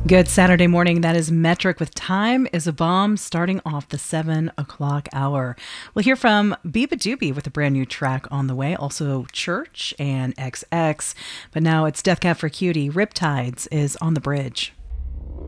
Good Saturday morning. That is Metric with Time is a Bomb, starting off the 7 o'clock hour. We'll hear from Biba Doobie with a brand new track on the way, also Church and XX. But now it's Death Cab for Cutie. Riptides is on the bridge.